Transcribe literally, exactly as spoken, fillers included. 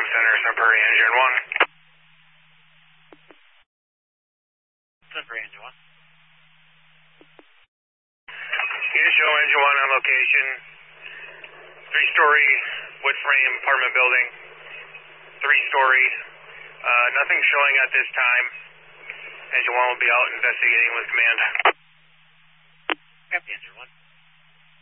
Center, Sunbury, Engine one. Sunbury, Engine one. Unit show Engine one on location. Three-story wood frame apartment building. Three-story. Uh, nothing showing at this time. Engine one will be out investigating with command. Copy, Engine one.